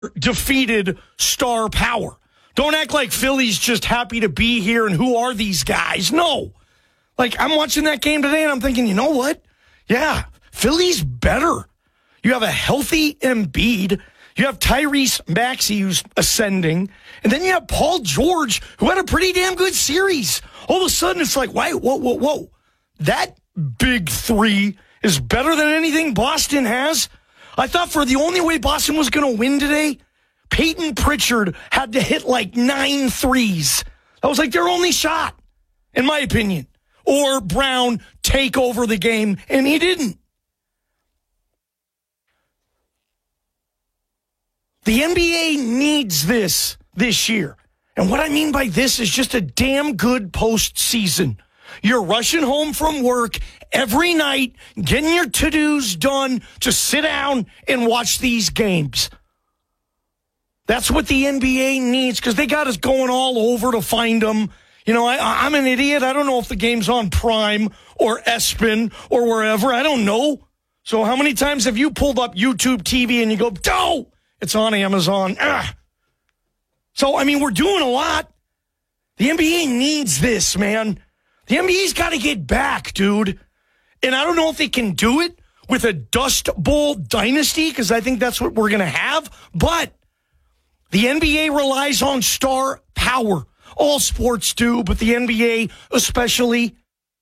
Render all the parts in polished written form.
defeated star power. Don't act like Philly's just happy to be here and who are these guys? No. Like, I'm watching that game today and I'm thinking, you know what? Yeah, Philly's better. You have a healthy Embiid. You have Tyrese Maxey who's ascending. And then you have Paul George who had a pretty damn good series. All of a sudden it's like, whoa. That big three is better than anything Boston has. I thought for the only way Boston was going to win today, Peyton Pritchard had to hit like 9 threes. That was like their only shot, in my opinion. Or Brown take over the game, and he didn't. The NBA needs this year. And what I mean by this is just a damn good postseason. You're rushing home from work every night, getting your to-dos done to sit down and watch these games. That's what the NBA needs because they got us going all over to find them. You know, I'm an idiot. I don't know if the game's on Prime or ESPN or wherever. I don't know. So how many times have you pulled up YouTube TV and you go, oh, it's on Amazon. Ugh. So, I mean, we're doing a lot. The NBA needs this, man. The NBA's got to get back, dude. And I don't know if they can do it with a Dust Bowl dynasty, because I think that's what we're going to have. But the NBA relies on star power. All sports do, but the NBA especially.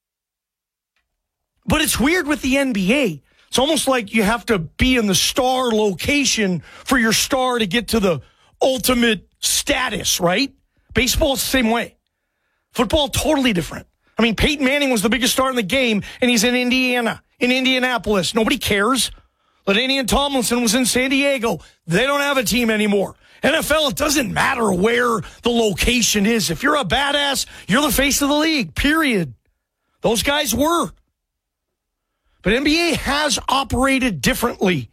But it's weird with the NBA. It's almost like you have to be in the star location for your star to get to the ultimate status, right? Baseball's the same way. Football, totally different. I mean, Peyton Manning was the biggest star in the game, and he's in Indiana, in Indianapolis. Nobody cares. LaDainian Tomlinson was in San Diego. They don't have a team anymore. NFL, it doesn't matter where the location is. If you're a badass, you're the face of the league, period. Those guys were. But NBA has operated differently.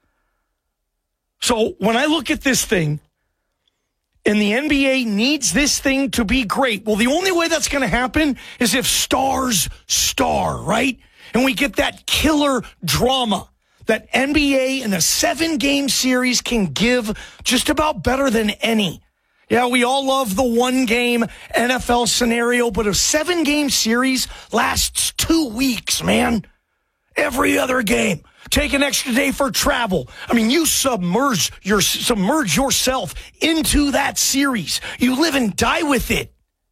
So when I look at this thing, and the NBA needs this thing to be great. Well, the only way that's going to happen is if stars star, right? And we get that killer drama that NBA in a 7-game series can give just about better than any. Yeah, we all love the 1-game NFL scenario, but a 7-game series lasts 2 weeks, man. Every other game. Take an extra day for travel. I mean, you submerge yourself into that series. You live and die with it.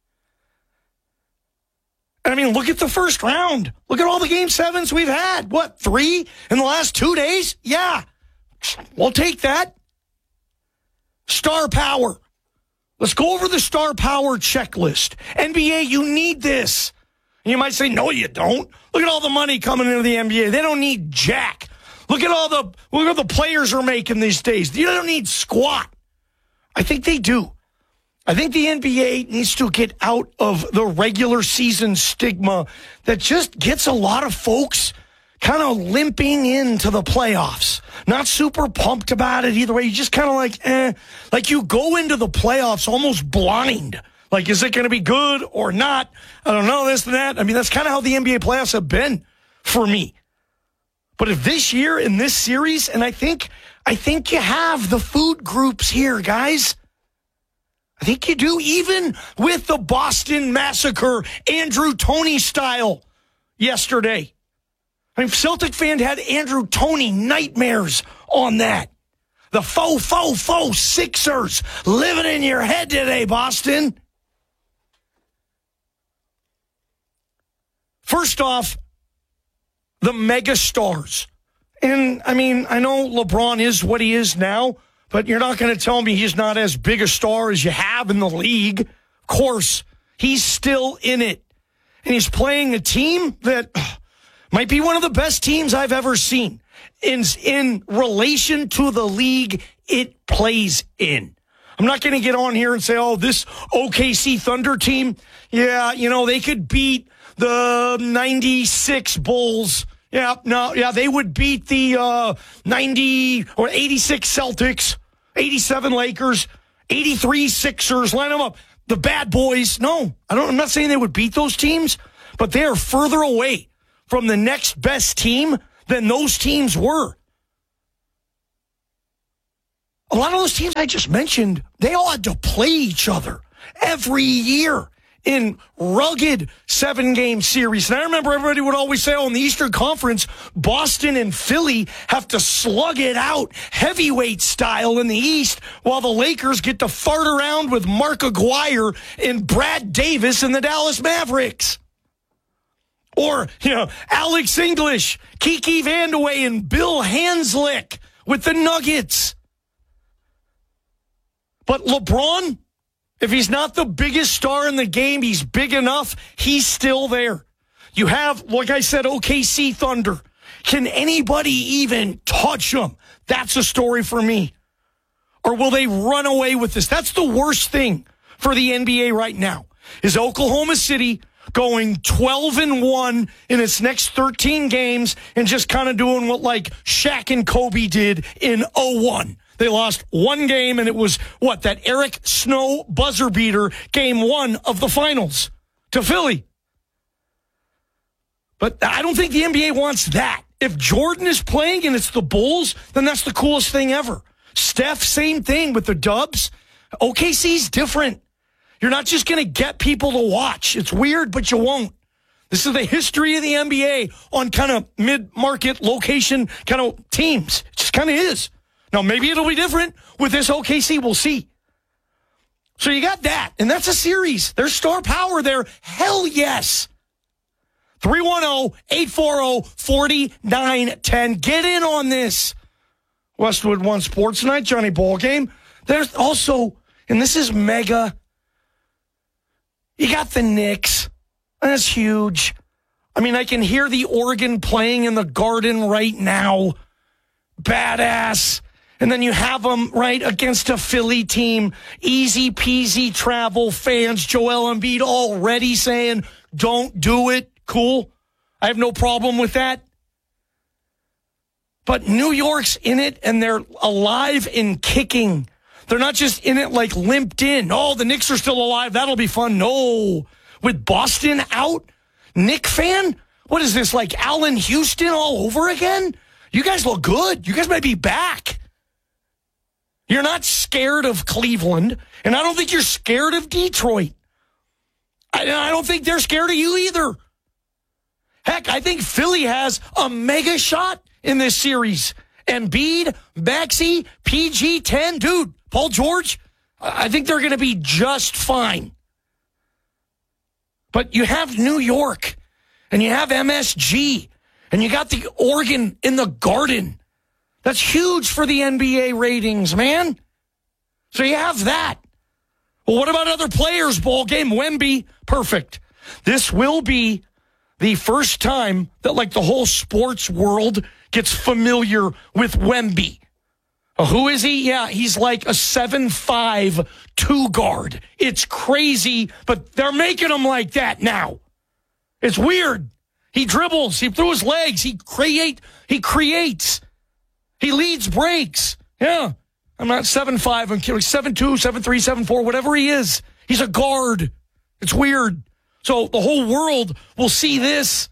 I mean, look at the first round. Look at all the Game 7s we've had. What, 3 in the last 2 days? Yeah, we'll take that. Star power. Let's go over the star power checklist. NBA, you need this. And you might say, no, you don't. Look at all the money coming into the NBA. They don't need jack. Look at what the players are making these days. You don't need squat. I think they do. I think the NBA needs to get out of the regular season stigma that just gets a lot of folks kind of limping into the playoffs. Not super pumped about it either way. You just kind of like, like you go into the playoffs almost blind. Like, is it going to be good or not? I don't know, this and that. I mean, that's kind of how the NBA playoffs have been for me. But if this year in this series, and I think you have the food groups here, guys. I think you do, even with the Boston Massacre, Andrew Toney style yesterday. I mean, Celtic fan had Andrew Toney nightmares on that. The faux Sixers living in your head today, Boston. First off, the mega stars. And, I mean, I know LeBron is what he is now, but you're not going to tell me he's not as big a star as you have in the league. Of course, he's still in it. And he's playing a team that might be one of the best teams I've ever seen in relation to the league it plays in. I'm not going to get on here and say, oh, this OKC Thunder team, yeah, you know, they could beat the 96 Bulls. Yeah, they would beat the 90 or 86 Celtics, 87 Lakers, 83 Sixers, line them up. The bad boys. No, I'm not saying they would beat those teams, but they are further away from the next best team than those teams were. a lot of those teams I just mentioned, they all had to play each other every year in rugged 7-game series. And I remember everybody would always say, in the Eastern Conference, Boston and Philly have to slug it out heavyweight style in the East, while the Lakers get to fart around with Mark Aguirre and Brad Davis and the Dallas Mavericks. Or, Alex English, Kiki Vandeweghe, and Bill Hanslick with the Nuggets. But LeBron, if he's not the biggest star in the game, he's big enough, he's still there. You have, like I said, OKC Thunder. Can anybody even touch them? That's a story for me. Or will they run away with this? That's the worst thing for the NBA right now, is Oklahoma City going 12-1 in its next 13 games and just kind of doing what like Shaq and Kobe did in 01. They lost one game, and it was, that Eric Snow buzzer beater, game 1 of the finals to Philly. But I don't think the NBA wants that. If Jordan is playing and it's the Bulls, then that's the coolest thing ever. Steph, same thing with the Dubs. OKC's different. You're not just going to get people to watch. It's weird, but you won't. This is the history of the NBA on kind of mid-market location kind of teams. It just kind of is. Now, maybe it'll be different with this OKC. We'll see. So you got that, and that's a series. There's star power there. Hell yes. 310-840-4910. Get in on this. Westwood One Sports Night, Johnny Ballgame. There's also, and this is mega, you got the Knicks. That's huge. I mean, I can hear the organ playing in the Garden right now. Badass. And then you have them right against a Philly team. Easy peasy travel. Fans, Joel Embiid already saying, don't do it. Cool. I have no problem with that. But New York's in it, and they're alive and kicking. They're not just in it like limped in. Oh, the Knicks are still alive. That'll be fun. No. With Boston out, Knick fan? What is this, like Allen Houston all over again? You guys look good. You guys might be back. You're not scared of Cleveland, and I don't think you're scared of Detroit. I don't think they're scared of you either. Heck, I think Philly has a mega shot in this series. Embiid, Maxey, PG-10, dude, Paul George, I think they're going to be just fine. But you have New York, and you have MSG, and you got the organ in the Garden. That's huge for the NBA ratings, man. So you have that. Well, what about other players? Ball game, Wemby, perfect. This will be the first time that like the whole sports world gets familiar with Wemby. Who is he? Yeah, he's like a 7'5" 2-guard. It's crazy, but they're making him like that now. It's weird. He dribbles. He threw his legs. He creates. He leads breaks. Yeah. I'm not 7'5". I'm kidding. 7'2", 7'3", 7'4", whatever he is. He's a guard. It's weird. So the whole world will see this.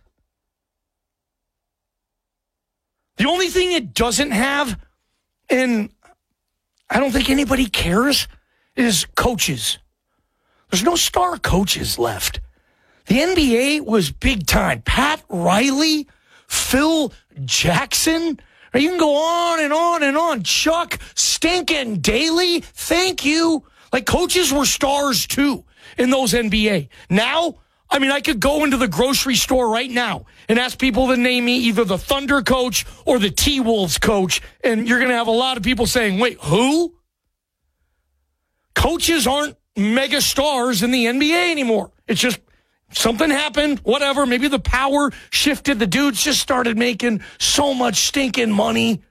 The only thing it doesn't have, and I don't think anybody cares, is coaches. There's no star coaches left. The NBA was big time. Pat Riley, Phil Jackson. You can go on and on and on. Chuck Stinkin' Daly, thank you. Like, coaches were stars, too, in those NBA. Now, I mean, I could go into the grocery store right now and ask people to name me either the Thunder coach or the T-Wolves coach, and you're going to have a lot of people saying, wait, who? Coaches aren't mega stars in the NBA anymore. It's just something happened, whatever. Maybe the power shifted. The dudes just started making so much stinking money.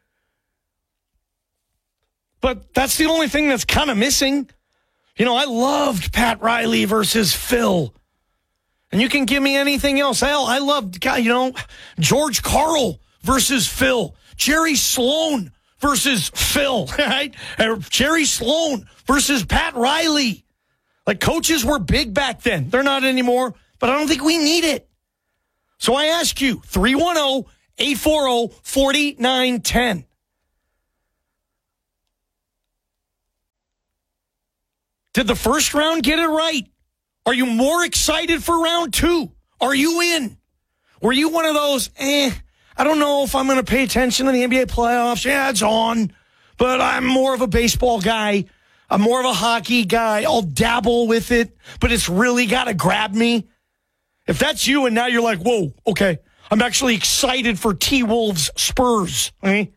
But that's the only thing that's kind of missing. You know, I loved Pat Riley versus Phil. And you can give me anything else. Hell, I loved, George Karl versus Phil. Jerry Sloan versus Phil, right? Jerry Sloan versus Pat Riley. Like, coaches were big back then. They're not anymore, but I don't think we need it. So I ask you, 310-840-4910. Did the first round get it right? Are you more excited for round 2? Are you in? Were you one of those, I don't know if I'm going to pay attention to the NBA playoffs. Yeah, it's on. But I'm more of a baseball guy. I'm more of a hockey guy. I'll dabble with it, but it's really got to grab me. If that's you and now you're like, whoa, okay, I'm actually excited for T-Wolves Spurs. Okay?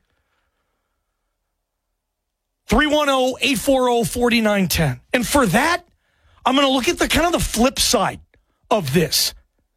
310-840-4910. And for that, I'm going to look at the kind of the flip side of this.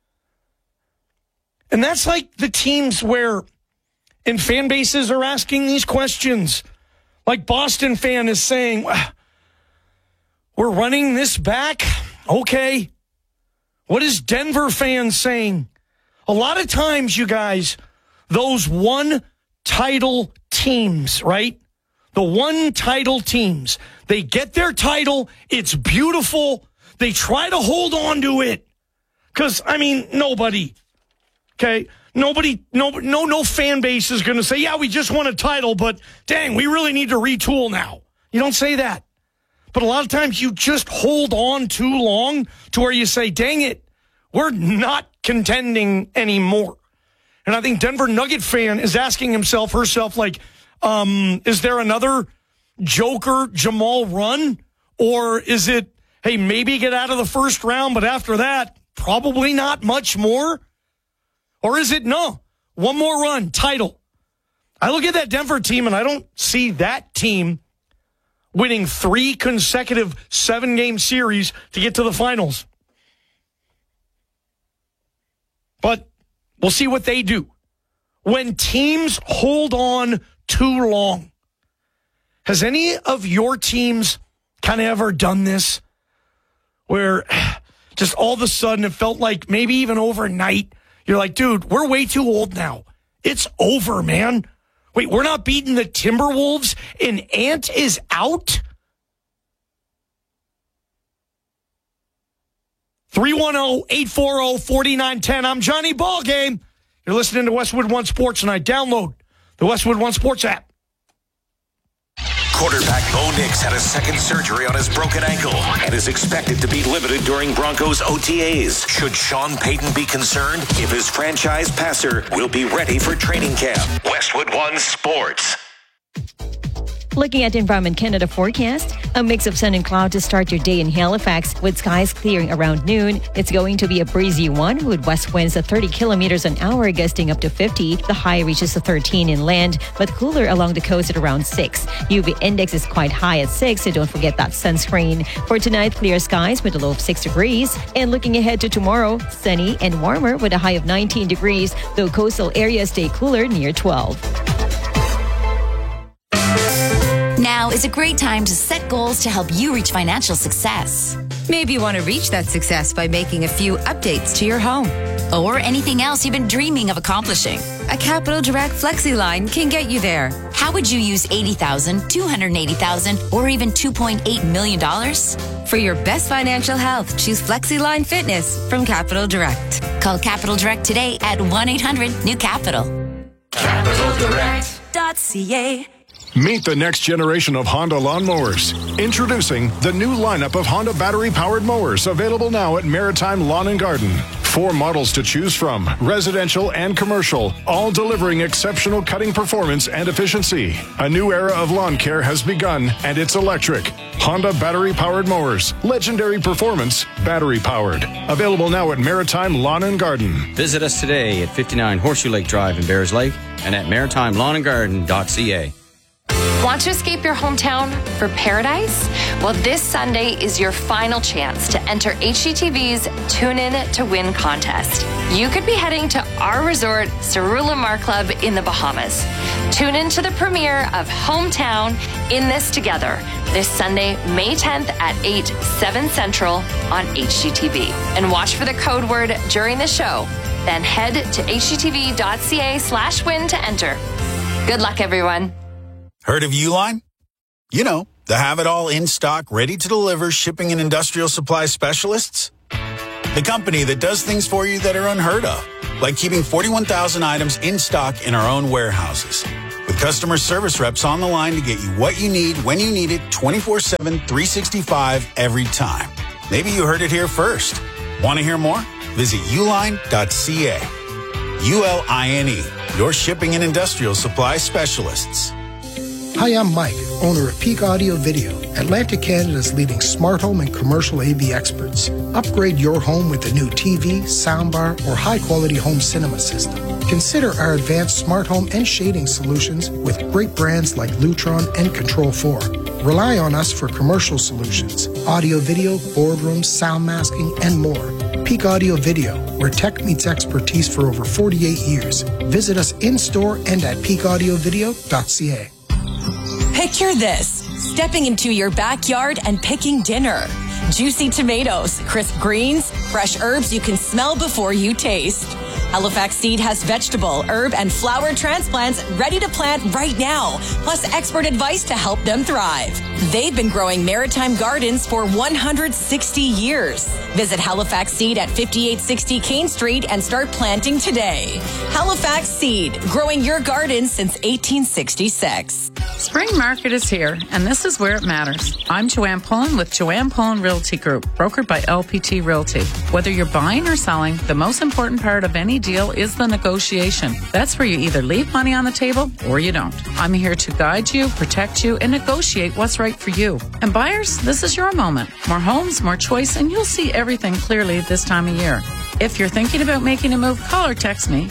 And that's like the teams where in fan bases are asking these questions. Like Boston fan is saying, we're running this back? Okay. What is Denver fan saying? A lot of times, you guys, those one title teams, right? The one title teams, they get their title. It's beautiful. They try to hold on to it. Because, nobody, okay? No fan base is going to say, yeah, we just won a title, but dang, we really need to retool now. You don't say that. But a lot of times you just hold on too long to where you say, dang it, we're not contending anymore. And I think Denver Nugget fan is asking himself, herself, like, is there another Joker Jamal run? Or is it, hey, maybe get out of the first round, but after that, probably not much more? Or is it, no, one more run, title? I look at that Denver team, and I don't see that team winning 3 consecutive 7-game series to get to the finals. But we'll see what they do. When teams hold on too long, has any of your teams kind of ever done this? Where just all of a sudden it felt like maybe even overnight, you're like, dude, we're way too old now. It's over, man. Wait, we're not beating the Timberwolves and Ant is out? 310-840-4910. I'm Johnny Ballgame. You're listening to Westwood One Sports tonight. Download the Westwood One Sports app. Quarterback Bo Nix had a second surgery on his broken ankle and is expected to be limited during Broncos OTAs. Should Sean Payton be concerned if his franchise passer will be ready for training camp? Westwood One Sports. Looking at Environment Canada forecast, a mix of sun and cloud to start your day in Halifax with skies clearing around noon. It's going to be a breezy one with west winds at 30 kilometers an hour, gusting up to 50. The high reaches to 13 inland, but cooler along the coast at around 6. UV index is quite high at 6, so don't forget that sunscreen. For tonight, clear skies with a low of 6 degrees. And looking ahead to tomorrow, sunny and warmer with a high of 19 degrees, though coastal areas stay cooler near 12. Now is a great time to set goals to help you reach financial success. Maybe you want to reach that success by making a few updates to your home. Or anything else you've been dreaming of accomplishing. A Capital Direct FlexiLine can get you there. How would you use $80,000, $280,000, or even $2.8 million? For your best financial health, choose FlexiLine Fitness from Capital Direct. Call Capital Direct today at 1-800-NEW-CAPITAL. CapitalDirect.ca. Meet the next generation of Honda lawnmowers. Introducing the new lineup of Honda battery-powered mowers, available now at Maritime Lawn and Garden. 4 models to choose from, residential and commercial, all delivering exceptional cutting performance and efficiency. A new era of lawn care has begun, and it's electric. Honda battery-powered mowers. Legendary performance, battery-powered. Available now at Maritime Lawn and Garden. Visit us today at 59 Horseshoe Lake Drive in Bears Lake and at maritimelawnandgarden.ca. Want to escape your hometown for paradise? Well, this Sunday is your final chance to enter HGTV's Tune In to Win contest. You could be heading to our resort, Cerula Club in the Bahamas. Tune in to the premiere of Hometown in This Together this Sunday, May 10th at 8, 7 Central on HGTV. And watch for the code word during the show. Then head to hgtv.ca/win to enter. Good luck, everyone. Heard of Uline? You know, the have-it-all in-stock, ready-to-deliver shipping and industrial supply specialists. The company that does things for you that are unheard of, like keeping 41,000 items in stock in our own warehouses. With with customer service reps on the line to get you what you need when you need it 24/7, 365 every time. Maybe you heard it here first. Want to hear more? Visit uline.ca. ULINE, your shipping and industrial supply specialists. Hi, I'm Mike, owner of Peak Audio Video, Atlantic Canada's leading smart home and commercial AV experts. Upgrade your home with a new TV, soundbar, or high-quality home cinema system. Consider our advanced smart home and shading solutions with great brands like Lutron and Control 4. Rely on us for commercial solutions, audio video, boardrooms, sound masking, and more. Peak Audio Video, where tech meets expertise for over 48 years. Visit us in-store and at peakaudiovideo.ca. Picture this, stepping into your backyard and picking dinner. Juicy tomatoes, crisp greens, fresh herbs you can smell before you taste. Halifax Seed has vegetable, herb, and flower transplants ready to plant right now, plus expert advice to help them thrive. They've been growing maritime gardens for 160 years. Visit Halifax Seed at 5860 Kane Street and start planting today. Halifax Seed, growing your garden since 1866. Spring Market is here, and this is where it matters. I'm Joanne Pullen with Joanne Pullen Realty Group, brokered by LPT Realty. Whether you're buying or selling, the most important part of any deal is the negotiation. That's where you either leave money on the table or you don't. I'm here to guide you, protect you, and negotiate what's right for you. And buyers, this is your moment. More homes, more choice, and you'll see everything clearly this time of year. If you're thinking about making a move, call or text me,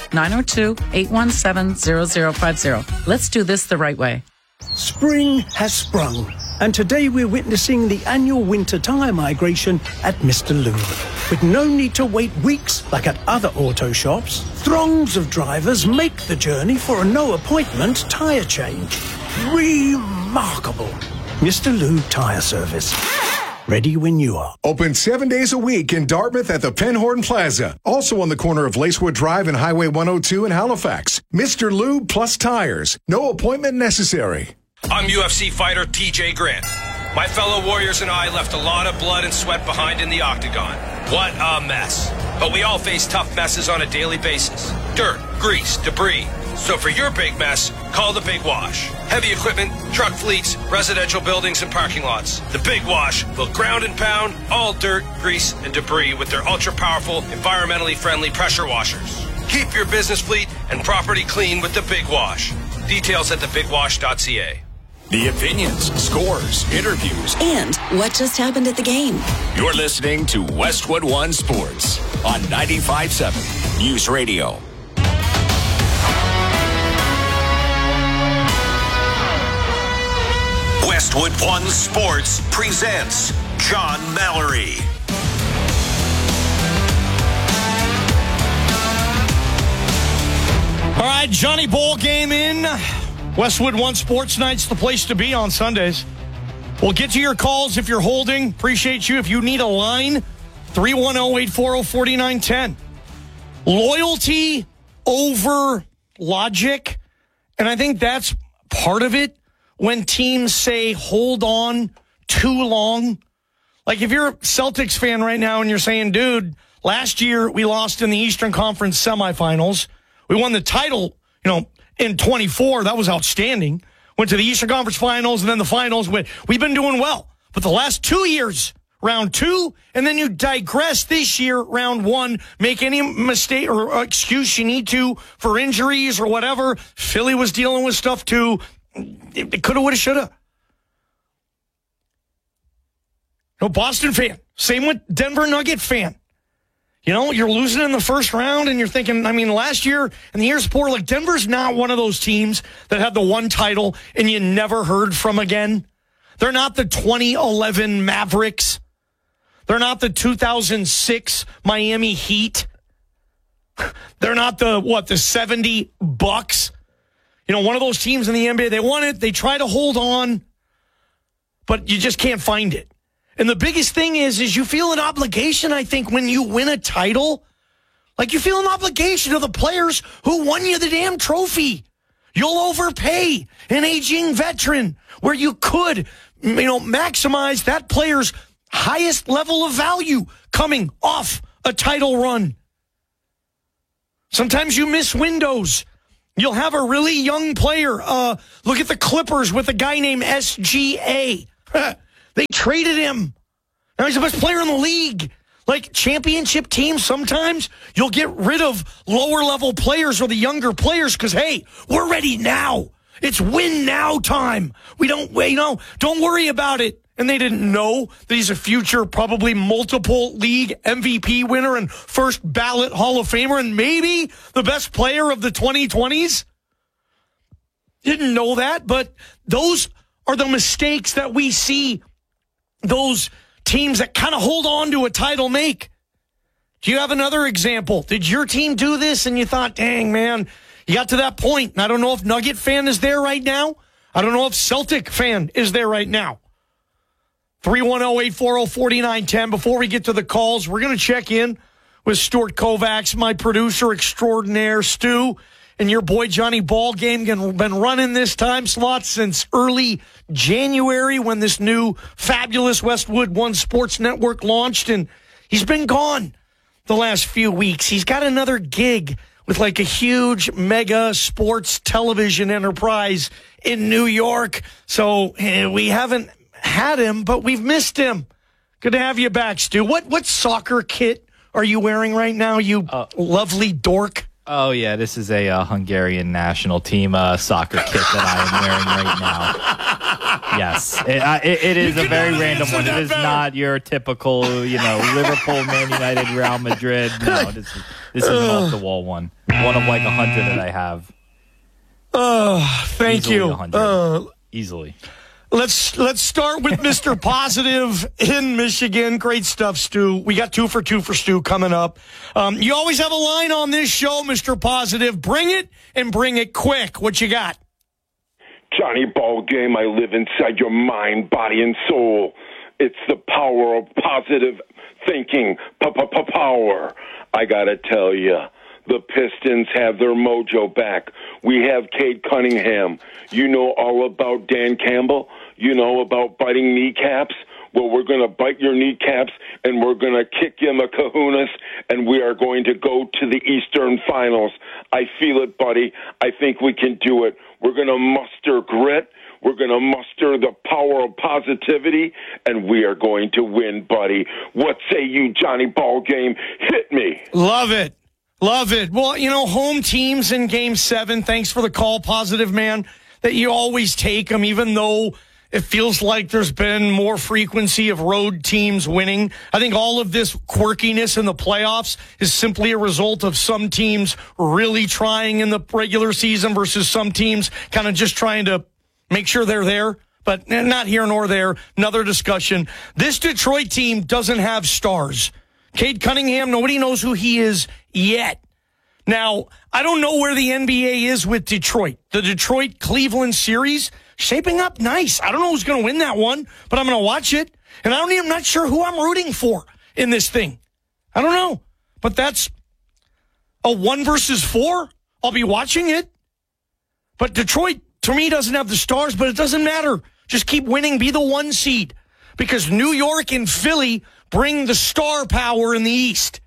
902-817-0050. Let's do this the right way. Spring has sprung, and today we're witnessing the annual winter tyre migration at Mr. Lube. With no need to wait weeks like at other auto shops, throngs of drivers make the journey for a no-appointment tyre change. Remarkable. Mr. Lube Tyre Service. Ready when you are. Open 7 days a week in Dartmouth at the Penhorn Plaza. Also on the corner of Lacewood Drive and Highway 102 in Halifax. Mr. Lube plus tires. No appointment necessary. I'm UFC fighter TJ Grant. My fellow warriors and I left a lot of blood and sweat behind in the octagon. What a mess. But we all face tough messes on a daily basis. Dirt, grease, debris. So for your big mess, call the Big Wash. Heavy equipment, truck fleets, residential buildings, and parking lots. The Big Wash will ground and pound all dirt, grease, and debris with their ultra-powerful, environmentally friendly pressure washers. Keep your business fleet and property clean with the Big Wash. Details at thebigwash.ca. The opinions, scores, interviews, and what just happened at the game. You're listening to Westwood One Sports on 95.7 News Radio. Westwood One Sports presents John Mallory. All right, Johnny Bowl game in. Westwood One Sports Night's the place to be on Sundays. We'll get to your calls if you're holding. Appreciate you. If you need a line, 310-840-4910. Loyalty over logic. And I think that's part of it when teams say hold on too long. Like if you're a Celtics fan right now and you're saying, dude, last year we lost in the Eastern Conference semifinals. We won the title, in 24. That was outstanding. Went to the Eastern Conference Finals and then the finals. We've been doing well. But the last 2 years, round 2, and then you digress this year, round 1, make any mistake or excuse you need to for injuries or whatever. Philly was dealing with stuff too. It coulda, woulda, shoulda. Boston fan. Same with Denver Nugget fan. You're losing in the first round and you're thinking, last year and the years before, Denver's not one of those teams that had the one title and you never heard from again. They're not the 2011 Mavericks. They're not the 2006 Miami Heat. They're not the 70 Bucks. One of those teams in the NBA, they won it, they try to hold on, but you just can't find it. And the biggest thing is you feel an obligation, I think, when you win a title. Like you feel an obligation to the players who won you the damn trophy. You'll overpay an aging veteran where you could, maximize that player's highest level of value coming off a title run. Sometimes you miss windows. You'll have a really young player. Look at the Clippers with a guy named SGA. They traded him. Now he's the best player in the league. Like championship teams, sometimes you'll get rid of lower-level players or the younger players because, hey, we're ready now. It's win now time. We don't worry about it. And they didn't know that he's a future, probably multiple league MVP winner and first ballot Hall of Famer and maybe the best player of the 2020s. Didn't know that, but those are the mistakes that we see those teams that kind of hold on to a title make. Do you have another example? Did your team do this and you thought, dang, man, you got to that point, and I don't know if Nugget fan is there right now. I don't know if Celtic fan is there right now. 310-840-4910. Before we get to the calls, we're going to check in with Stuart Kovacs, my producer extraordinaire, Stu, and your boy Johnny Ballgame. Been running this time slot since early January when this new fabulous Westwood One Sports Network launched, and he's been gone the last few weeks. He's got another gig with like a huge mega sports television enterprise in New York. So we haven't had him, but we've missed him. Good to have you back, Stu. What soccer kit are you wearing right now, you lovely dork? Oh, yeah, this is a Hungarian national team soccer kit that I am wearing right now. Yes, it is a very random one. It is not your typical, Liverpool, Man United, Real Madrid. No, this is an off-the-wall one. One of like 100 that I have. Thank Easily you. 100. Easily. Let's start with Mr. Positive in Michigan. Great stuff, Stu. We got 2 for 2 for Stu coming up. You always have a line on this show, Mr. Positive. Bring it and bring it quick. What you got? Johnny Ballgame, I live inside your mind, body, and soul. It's the power of positive thinking. Power. I gotta tell you, the Pistons have their mojo back. We have Cade Cunningham. You know all about Dan Campbell. You know about biting kneecaps. Well, we're going to bite your kneecaps, and we're going to kick you in the kahunas, and we are going to go to the Eastern Finals. I feel it, buddy. I think we can do it. We're going to muster grit. We're going to muster the power of positivity, and we are going to win, buddy. What say you, Johnny Ballgame? Hit me. Love it. Love it. Well, home teams in Game 7, thanks for the call, Positive Man, that you always take them, even though it feels like there's been more frequency of road teams winning. I think all of this quirkiness in the playoffs is simply a result of some teams really trying in the regular season versus some teams kind of just trying to make sure they're there. But not here nor there. Another discussion. This Detroit team doesn't have stars. Cade Cunningham, nobody knows who he is yet. Now, I don't know where the NBA is with Detroit. The Detroit-Cleveland series, shaping up nice. I don't know who's going to win that one, but I'm going to watch it. And I'm not sure who I'm rooting for in this thing. I don't know. But that's a 1 versus 4. I'll be watching it. But Detroit, to me, doesn't have the stars, but it doesn't matter. Just keep winning. Be the 1 seed. Because New York and Philly bring the star power in the East.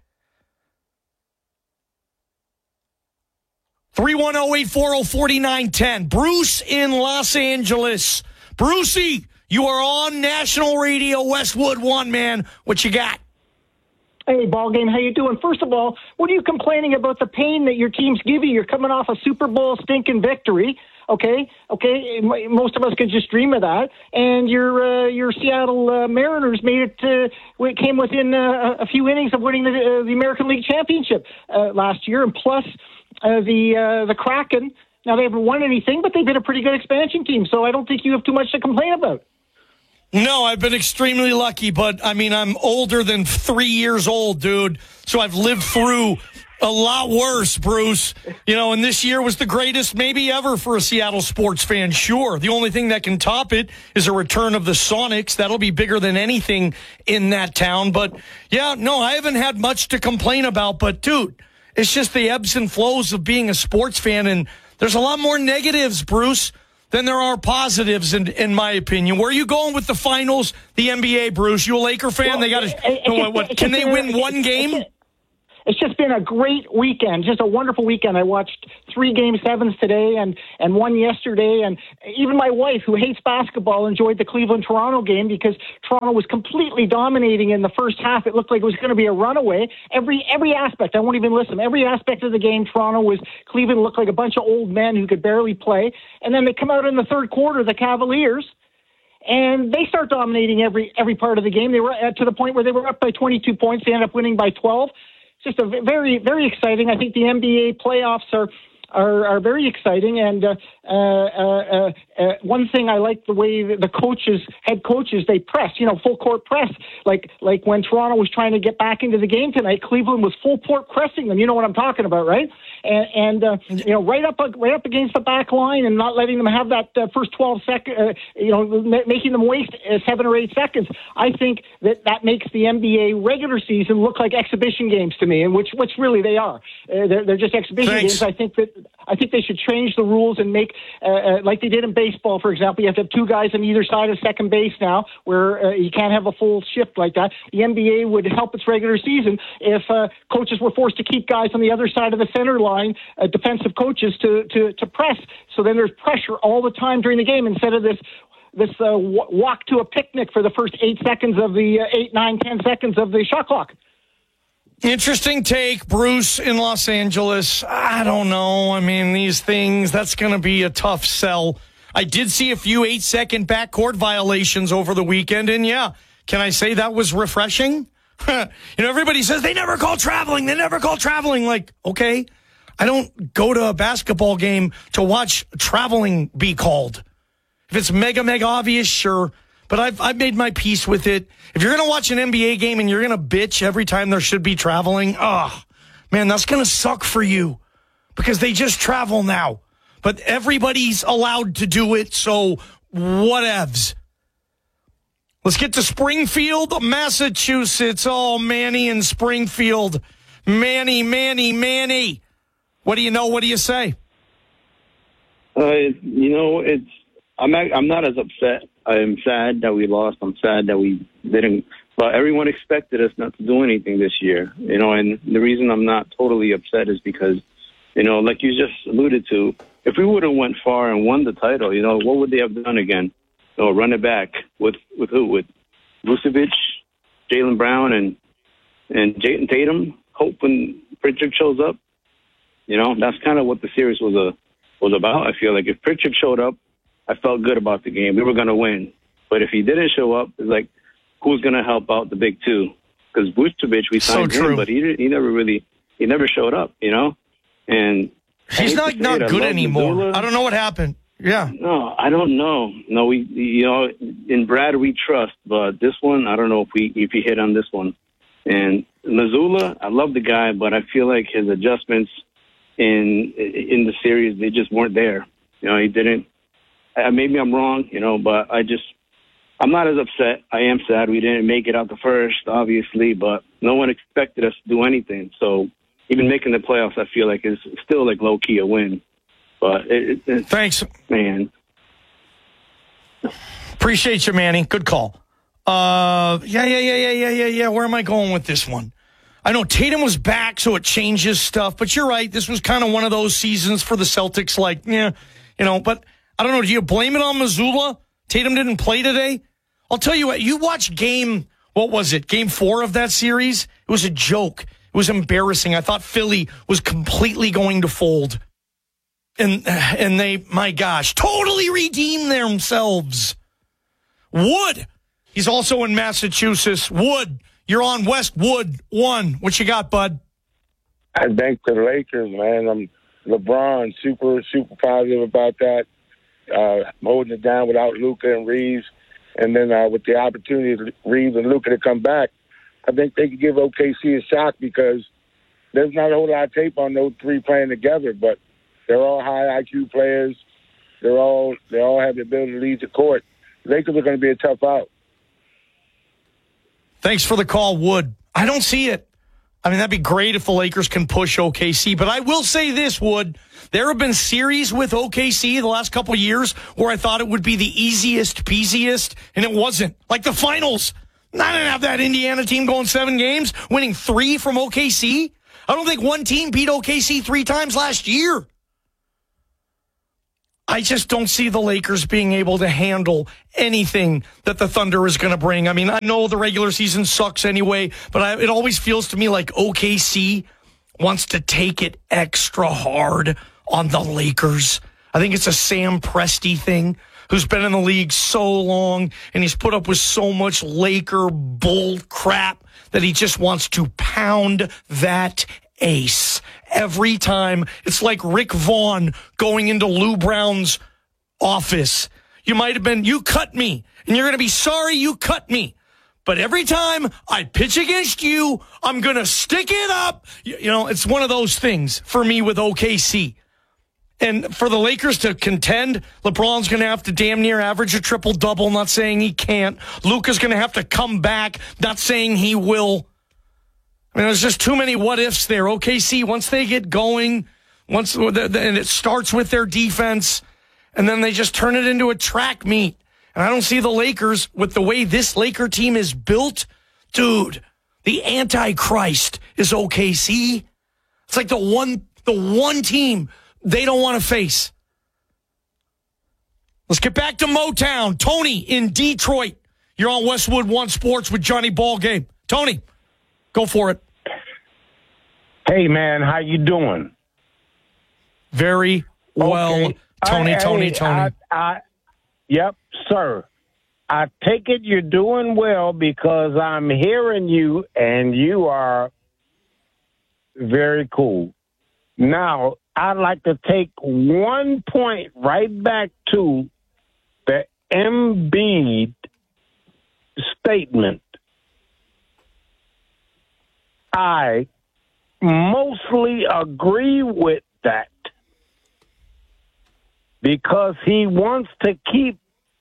310-840-4910. Bruce in Los Angeles. Brucey, you are on national radio, Westwood One, man. What you got? Hey, Ballgame, how you doing? First of all, what are you complaining about the pain that your team's giving you? You're coming off a Super Bowl stinking victory. Okay. Most of us could just dream of that. And your Seattle Mariners made it. Came within a few innings of winning the American League Championship last year, and plus the Kraken. Now they haven't won anything, but they've been a pretty good expansion team. So I don't think you have too much to complain about. No, I've been extremely lucky, but I'm older than 3 years old, dude. So I've lived through a lot worse, Bruce. And this year was the greatest maybe ever for a Seattle sports fan. Sure. The only thing that can top it is a return of the Sonics. That'll be bigger than anything in that town. But yeah, no, I haven't had much to complain about. But dude, it's just the ebbs and flows of being a sports fan. And there's a lot more negatives, Bruce, than there are positives, in my opinion. Where are you going with the finals, the NBA, Bruce? You a Laker fan? They got to. What? Can they win one game? it's just been a great weekend, just a wonderful weekend. I watched 3 Game 7s today and one yesterday, and even my wife, who hates basketball, enjoyed the Cleveland-Toronto game because Toronto was completely dominating in the first half. It looked like it was going to be a runaway. Every aspect, I won't even list them, every aspect of the game, Cleveland looked like a bunch of old men who could barely play. And then they come out in the third quarter, the Cavaliers, and they start dominating every part of the game. They were to the point where they were up by 22 points. They end up winning by 12. It's just a very, very exciting. I think the NBA playoffs are very exciting. And one thing I like the way the head coaches, they press, full court press. Like when Toronto was trying to get back into the game tonight, Cleveland was full court pressing them. You know what I'm talking about, right? And right up against the back line and not letting them have that first 12 seconds, making them waste 7 or 8 seconds. I think that makes the NBA regular season look like exhibition games to me, and which really they are. They're just exhibition games. I think they should change the rules and make like they did in baseball, for example. You have to have 2 guys on either side of second base now, where you can't have a full shift like that. The NBA would help its regular season if coaches were forced to keep guys on the other side of the center line, defensive coaches, to press. So then there's pressure all the time during the game instead of this walk to a picnic for the first 8 seconds of the 8, 9, 10 seconds of the shot clock. Interesting take, Bruce in Los Angeles. I don't know. I mean, these things, that's going to be a tough sell. I did see a few 8-second backcourt violations over the weekend, and yeah, can I say that was refreshing? Everybody says they never call traveling. Like, okay, I don't go to a basketball game to watch traveling be called. If it's mega, mega obvious, sure. But I've made my peace with it. If you're going to watch an NBA game and you're going to bitch every time there should be traveling, man, that's going to suck for you because they just travel now. But everybody's allowed to do it, so whatevs. Let's get to Springfield, Massachusetts. Oh, Manny in Springfield. Manny. What do you know? What do you say? I'm not as upset. I'm sad that we lost. I'm sad that we didn't. But everyone expected us not to do anything this year, and the reason I'm not totally upset is because, like you just alluded to, if we would have went far and won the title, what would they have done again? Run it back with who? With Vucevic, Jaylen Brown, and Jayson Tatum. Hope when Pritchard shows up. That's kind of what the series was about. I feel like if Pritchard showed up, I felt good about the game. We were going to win. But if he didn't show up, it's like, who's going to help out the big two? Because Vucevic, we signed him, but he never showed up, And he's not good anymore. Mazzulla. I don't know what happened. Yeah. No, I don't know. No, we, in Brad we trust, but this one, I don't know if he hit on this one. And Mazzulla, I love the guy, but I feel like his adjustments in the series, they just weren't there. He didn't. Maybe I'm wrong, but I'm not as upset. I am sad we didn't make it out the first, obviously, but no one expected us to do anything. So even making the playoffs, I feel like is still like low key a win. But thanks, man. Appreciate you, Manny. Good call. Yeah. Where am I going with this one? I know Tatum was back, so it changes stuff. But you're right. This was kind of one of those seasons for the Celtics. Like, but I don't know. Do you blame it on Mazzulla? Tatum didn't play today. I'll tell you what. You watch game 4 of that series? It was a joke. It was embarrassing. I thought Philly was completely going to fold. And they, my gosh, totally redeemed themselves. Wood, he's also in Massachusetts. Wood, you're on Westwood 1. What you got, bud? I think the Lakers, man. LeBron, super, super positive about that. Holding it down without Luka and Reeves. And then with the opportunity of Reeves and Luka to come back, I think they could give OKC a shot because there's not a whole lot of tape on those 3 playing together, but they're all high IQ players. They all have the ability to lead the court. Lakers are going to be a tough out. Thanks for the call, Wood. I don't see it. I mean, that'd be great if the Lakers can push OKC. But I will say this, Wood. There have been series with OKC the last couple of years where I thought it would be the easiest peasiest, and it wasn't. Like the finals. I didn't have that Indiana team going 7 games, winning 3 from OKC. I don't think one team beat OKC 3 times last year. I just don't see the Lakers being able to handle anything that the Thunder is going to bring. I mean, I know the regular season sucks anyway, but it always feels to me like OKC wants to take it extra hard on the Lakers. I think it's a Sam Presti thing, who's been in the league so long, and he's put up with so much Laker bull crap that he just wants to pound that ace every time. It's like Rick Vaughn going into Lou Brown's office. You might have been, you cut me, and you're going to be sorry you cut me. But every time I pitch against you, I'm going to stick it up. You know, it's one of those things for me with OKC. And for the Lakers to contend, LeBron's going to have to damn near average a triple-double, not saying he can't. Luka's going to have to come back, not saying he will. I mean, there's just too many what-ifs there. OKC, once they get going, and it starts with their defense, and then they just turn it into a track meet. And I don't see the Lakers, with the way this Laker team is built, dude, the Antichrist is OKC. It's like the one team they don't want to face. Let's get back to Motown. Tony in Detroit. You're on Westwood One Sports with Johnny Ballgame. Tony, go for it. Hey, man, how you doing? Very well, okay. Tony. Yep, sir. I take it you're doing well because I'm hearing you, and you are very cool. Now, I'd like to take 1 point right back to the Embiid statement. I mostly agree with that because he wants to keep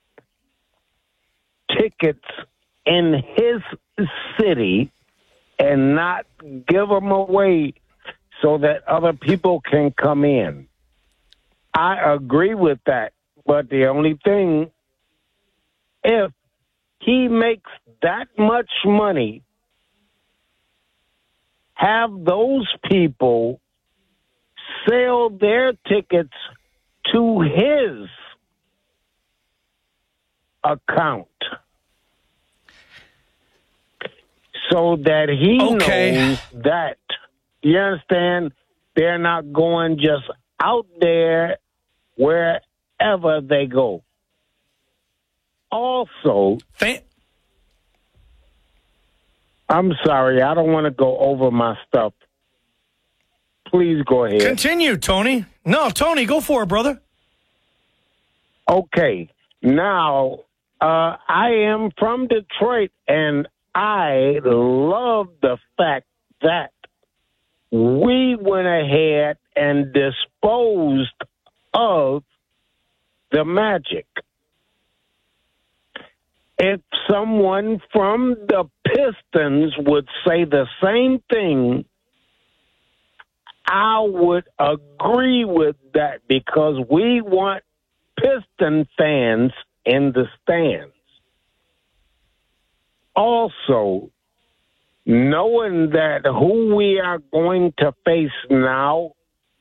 tickets in his city and not give them away so that other people can come in. I agree with that. But the only thing, if he makes that much money, have those people sell their tickets to his account so that he knows that, you understand, they're not going just out there wherever they go. Also, I'm sorry, I don't want to go over my stuff. Please go ahead. Continue, Tony. No, Tony, go for it, brother. Okay. Now, I am from Detroit, and I love the fact that we went ahead and disposed of the Magic. If someone from the Pistons would say the same thing, I would agree with that because we want Piston fans in the stands. Also, knowing that who we are going to face now,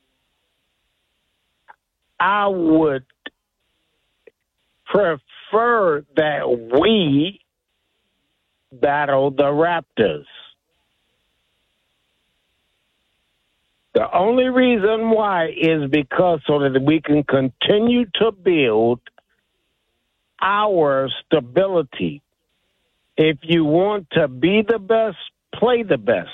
I would prefer that we battle the Raptors. The only reason why is because so that we can continue to build our stability. If you want to be the best, play the best.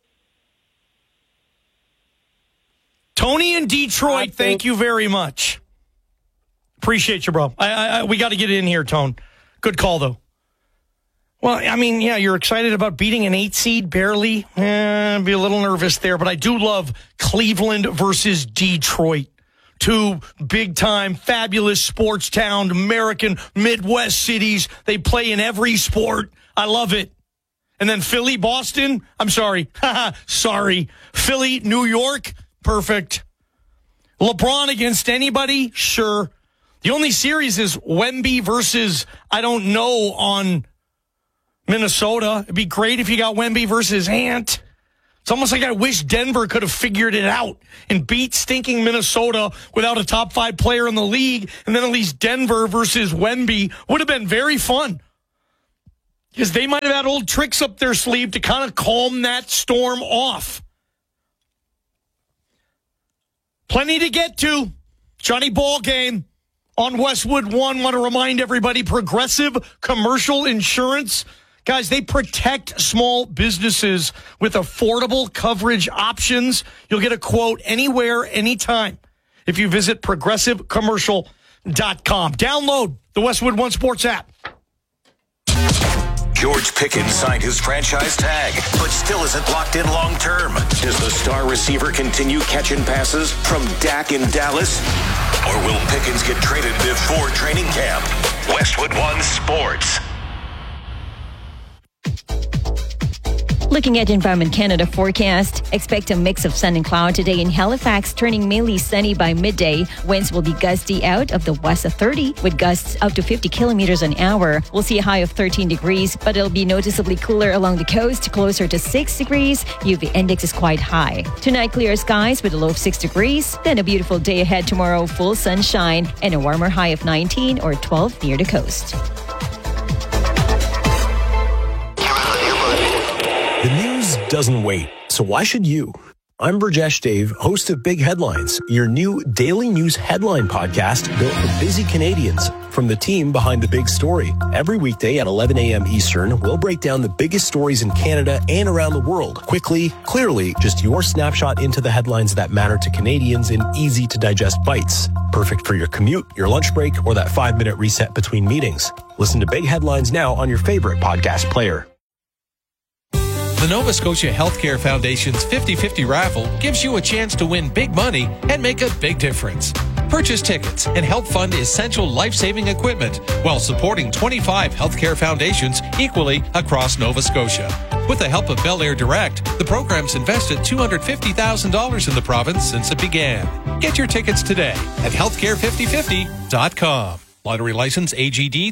Tony in Detroit, thank you very much. Appreciate you, bro. We got to get in here, Tone. Good call, though. Well, I mean, yeah, you're excited about beating an 8 seed, barely. Be a little nervous there, but I do love Cleveland versus Detroit. Two big-time, fabulous sports town, American Midwest cities. They play in every sport. I love it. And then Philly, Boston. I'm sorry. Sorry. Philly, New York. Perfect. LeBron against anybody? Sure. The only series is Wemby versus, I don't know, on Minnesota. It'd be great if you got Wemby versus Ant. It's almost like I wish Denver could have figured it out and beat stinking Minnesota without a top 5 player in the league. And then at least Denver versus Wemby would have been very fun. Because they might have had old tricks up their sleeve to kind of calm that storm off. Plenty to get to. Johnny Ball Game on Westwood One. Want to remind everybody, Progressive Commercial Insurance. Guys, they protect small businesses with affordable coverage options. You'll get a quote anywhere, anytime if you visit progressivecommercial.com. Download the Westwood One Sports app. George Pickens signed his franchise tag, but still isn't locked in long term. Does the star receiver continue catching passes from Dak in Dallas? Or will Pickens get traded before training camp? Westwood One Sports. Looking at Environment Canada forecast, expect a mix of sun and cloud today in Halifax, turning mainly sunny by midday. Winds will be gusty out of the west of 30, with gusts up to 50 kilometers an hour. We'll see a high of 13 degrees, but it'll be noticeably cooler along the coast, closer to 6 degrees. UV index is quite high. Tonight, clear skies with a low of 6 degrees. Then a beautiful day ahead tomorrow, full sunshine, and a warmer high of 19 or 12 near the coast. The news doesn't wait, so why should you? I'm Burjesh Dave, host of Big Headlines, your new daily news headline podcast built for busy Canadians from the team behind the big story. Every weekday at 11 a.m. Eastern, we'll break down the biggest stories in Canada and around the world. Quickly, clearly, just your snapshot into the headlines that matter to Canadians in easy-to-digest bites. Perfect for your commute, your lunch break, or that 5-minute reset between meetings. Listen to Big Headlines now on your favorite podcast player. The Nova Scotia Healthcare Foundation's 50-50 raffle gives you a chance to win big money and make a big difference. Purchase tickets and help fund essential life-saving equipment while supporting 25 healthcare foundations equally across Nova Scotia. With the help of Bel Air Direct, the program's invested $250,000 in the province since it began. Get your tickets today at healthcare5050.com. Lottery license AGD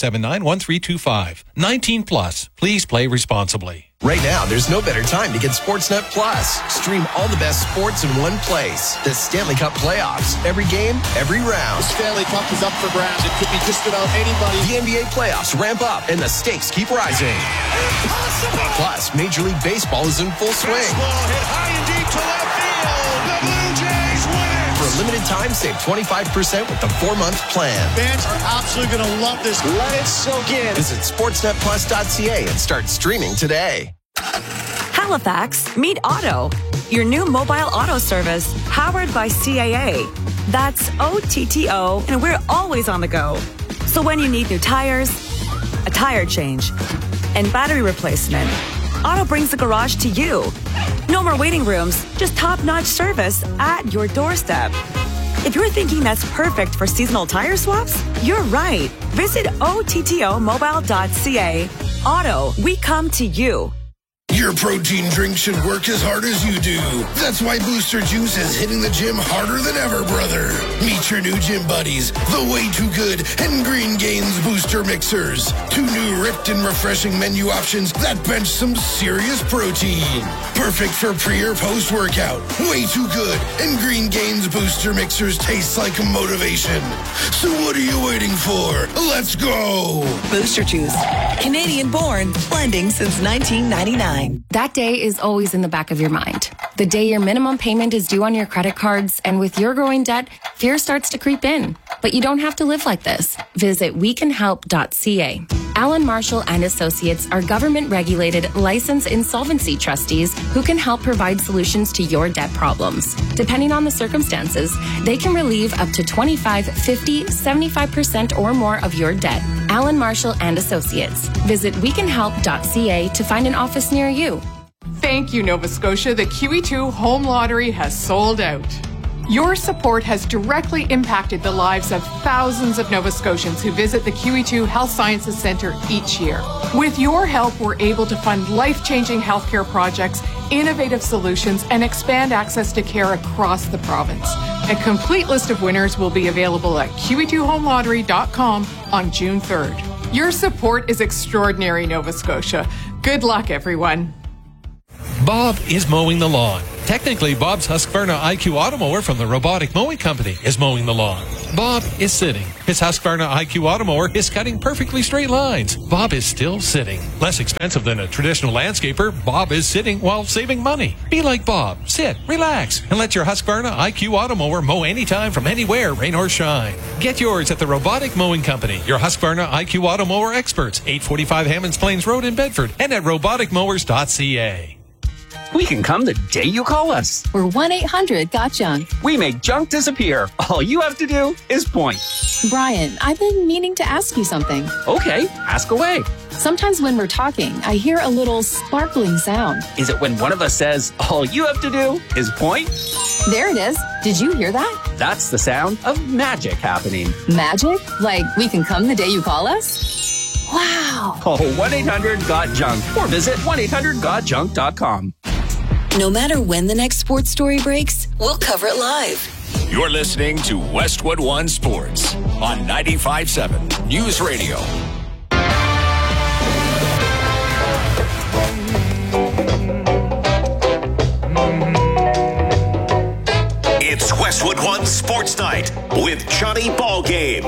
35791325. 19 plus. Please play responsibly. Right now, there's no better time to get Sportsnet Plus. Stream all the best sports in one place. The Stanley Cup playoffs. Every game, every round. The Stanley Cup is up for grabs. It could be just about anybody. The NBA playoffs ramp up and the stakes keep rising. Impossible! Plus, Major League Baseball is in full swing. Baseball hit high and deep to left field. The Blue Jays win it. For a limited time, save 25% with the 4-month plan. Fans are absolutely going to love this. Let it soak in. Visit sportsnetplus.ca and start streaming today. Halifax, meet Auto, your new mobile auto service powered by CAA. That's OTTO, and we're always on the go. So when you need new tires, a tire change, and battery replacement, Auto brings the garage to you. No more waiting rooms, just top-notch service at your doorstep. If you're thinking that's perfect for seasonal tire swaps, you're right. Visit OTTOmobile.ca. Auto, we come to you. Your protein drink should work as hard as you do. That's why Booster Juice is hitting the gym harder than ever, brother. Meet your new gym buddies, the Way Too Good and Green Gains Booster Mixers. 2 new ripped and refreshing menu options that bench some serious protein. Perfect for pre or post workout. Way Too Good and Green Gains Booster Mixers taste like motivation. So what are you waiting for? Let's go! Booster Juice. Canadian born, blending since 1999. That day is always in the back of your mind. The day your minimum payment is due on your credit cards, and with your growing debt, fear starts to creep in. But you don't have to live like this. Visit wecanhelp.ca. Alan Marshall and Associates are government-regulated, licensed insolvency trustees who can help provide solutions to your debt problems. Depending on the circumstances, they can relieve up to 25, 50, 75% or more of your debt. Alan Marshall and Associates. Visit wecanhelp.ca to find an office near you. Thank you, Nova Scotia. The QE2 Home Lottery has sold out. Your support has directly impacted the lives of thousands of Nova Scotians who visit the QE2 Health Sciences Centre each year. With your help, we're able to fund life-changing healthcare projects, innovative solutions, and expand access to care across the province. A complete list of winners will be available at QE2HomeLottery.com on June 3rd. Your support is extraordinary, Nova Scotia. Good luck, everyone. Bob is mowing the lawn. Technically, Bob's Husqvarna IQ Automower from the Robotic Mowing Company is mowing the lawn. Bob is sitting. His Husqvarna IQ Automower is cutting perfectly straight lines. Bob is still sitting. Less expensive than a traditional landscaper, Bob is sitting while saving money. Be like Bob. Sit, relax, and let your Husqvarna IQ Automower mow anytime from anywhere, rain or shine. Get yours at the Robotic Mowing Company, your Husqvarna IQ Automower experts, 845 Hammonds Plains Road in Bedford, and at roboticmowers.ca. We can come the day you call us. We're 1-800-GOT-JUNK. We make junk disappear. All you have to do is point. Brian, I've been meaning to ask you something. Okay, ask away. Sometimes when we're talking, I hear a little sparkling sound. Is it when one of us says, all you have to do is point? There it is. Did you hear that? That's the sound of magic happening. Magic? Like we can come the day you call us? Wow. Call 1-800-GOT-JUNK or visit 1-800-GOT-JUNK.com. No matter when the next sports story breaks, we'll cover it live. You're listening to Westwood One Sports on 95.7 News Radio. It's Westwood One Sports Night with Johnny Ballgame.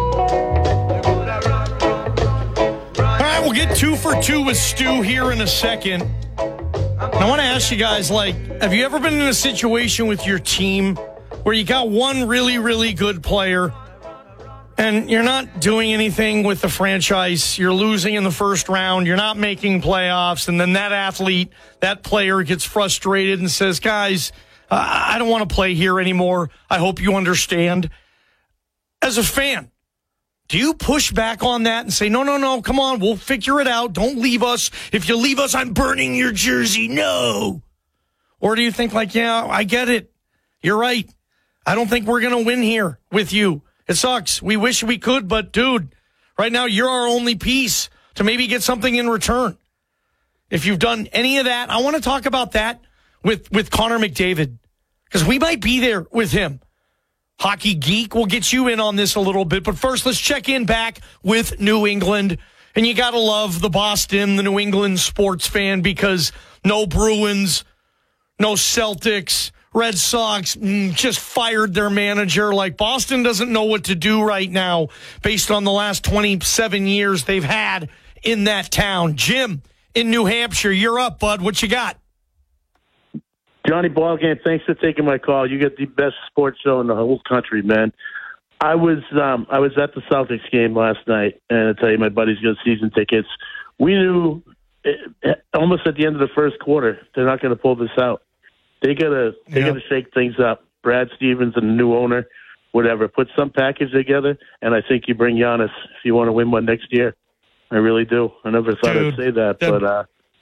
All right, we'll get 2 for 2 with Stu here in a second. I want to ask you guys, have you ever been in a situation with your team where you got one really, really good player and you're not doing anything with the franchise, you're losing in the first round, you're not making playoffs, and then that athlete, that player gets frustrated and says, guys, I don't want to play here anymore. I hope you understand. As a fan, do you push back on that and say, no, come on, we'll figure it out. Don't leave us. If you leave us, I'm burning your jersey. No. Or do you think yeah, I get it. You're right. I don't think we're going to win here with you. It sucks. We wish we could, but dude, right now you're our only piece to maybe get something in return. If you've done any of that, I want to talk about that with Connor McDavid because we might be there with him. Hockey Geek will get you in on this a little bit. But first, let's check in back with New England. And you got to love the Boston, the New England sports fan, because no Bruins, no Celtics, Red Sox just fired their manager. Boston doesn't know what to do right now based on the last 27 years they've had in that town. Jim in New Hampshire, you're up, bud. What you got? Johnny Ballgame, thanks for taking my call. You get the best sports show in the whole country, man. I was at the Celtics game last night, and I tell you, my buddy's got season tickets. We knew almost at the end of the first quarter they're not going to pull this out. They gotta shake things up. Brad Stevens and the new owner, whatever, put some package together, and I think you bring Giannis if you want to win one next year. I really do. I never thought I'd say that, but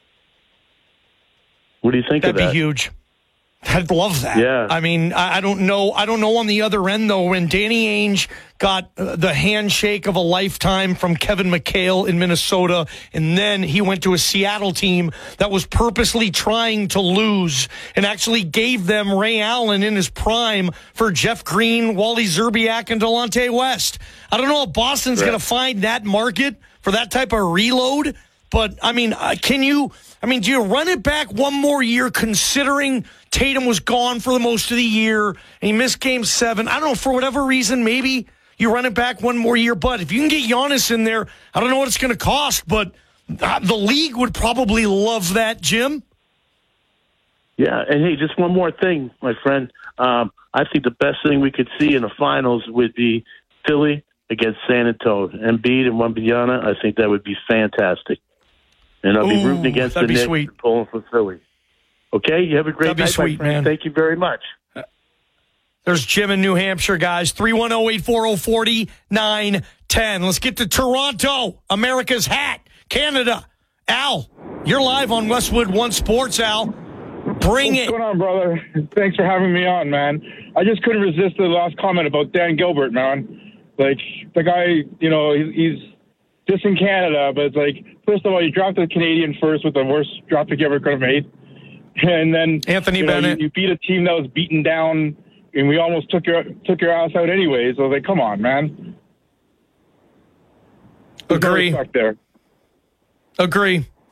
what do you think of that? That'd be huge. I'd love that. Yeah. I mean, I don't know. I don't know on the other end, though, when Danny Ainge got the handshake of a lifetime from Kevin McHale in Minnesota, and then he went to a Seattle team that was purposely trying to lose and actually gave them Ray Allen in his prime for Jeff Green, Wally Szczerbiak, and Delonte West. I don't know if Boston's going to find that market for that type of reload, but, I mean, do you run it back one more year considering Tatum was gone for the most of the year and he missed Game 7? I don't know, for whatever reason, maybe you run it back one more year. But if you can get Giannis in there, I don't know what it's going to cost, but the league would probably love that, Jim. Yeah, and hey, just one more thing, my friend. I think the best thing we could see in the finals would be Philly against San Antonio. Embiid and Wembanyama, I think that would be fantastic. And I'll be rooting against the Knicks and pulling for Philly. Okay? You have a great night, my friend. Man. Thank you very much. There's Jim in New Hampshire, guys. 310-840-4910. Let's get to Toronto, America's hat, Canada. Al, you're live on Westwood One Sports, Al. Bring it. What's going on, brother? Thanks for having me on, man. I just couldn't resist the last comment about Dan Gilbert, man. The guy, he's just in Canada, but it's first of all, you drafted a Canadian first with the worst draft pick you ever could have made. And then Anthony Bennett. You beat a team that was beaten down, and we almost took your ass out anyways. So come on, man. Agree. There. Agree.